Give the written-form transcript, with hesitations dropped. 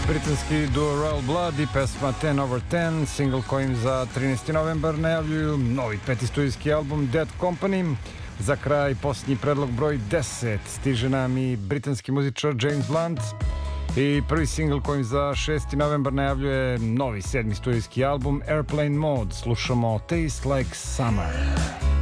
Britanski duo Royal Blood i pesma 10 over 10, single kojim za 13. novembar najavljuju novi peti studijski album Dead Company. Za kraj posljednji predlog broj 10 stiže nam i britanski muzičar James Blunt i prvi single kojim za 6. novembar najavljuje novi 7. studijski album Airplane Mode. Slušamo Taste Like Summer.